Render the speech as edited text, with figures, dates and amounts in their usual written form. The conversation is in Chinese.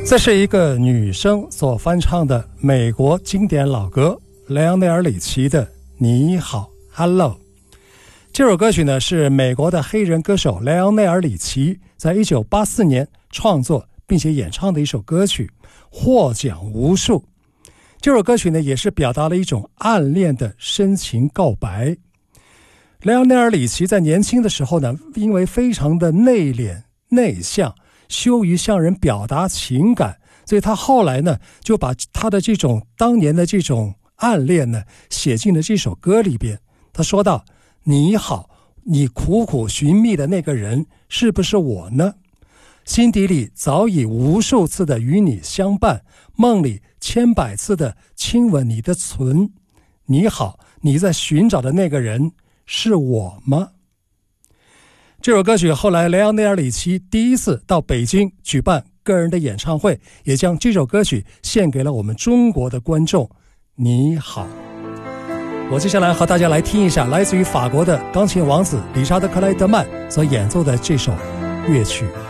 这是一个女生所翻唱的美国经典老歌莱昂内尔里奇的你好 Hello。 这首歌曲呢是美国的黑人歌手莱昂内尔里奇在1984年创作并且演唱的一首歌曲，获奖无数。这首歌曲呢也是表达了一种暗恋的深情告白。莱昂内尔里奇在年轻的时候呢，因为非常的内敛内向，羞于向人表达情感，所以他后来呢就把他的这种当年的这种暗恋呢写进了这首歌里边。他说道：你好，你苦苦寻觅的那个人是不是我呢？心底里早已无数次的与你相伴，梦里千百次的亲吻你的唇。你好，你在寻找的那个人是我吗？这首歌曲后来莱昂内尔里奇第一次到北京举办个人的演唱会，也将这首歌曲献给了我们中国的观众。你好，我接下来和大家来听一下来自于法国的钢琴王子理查德克莱德曼所演奏的这首乐曲。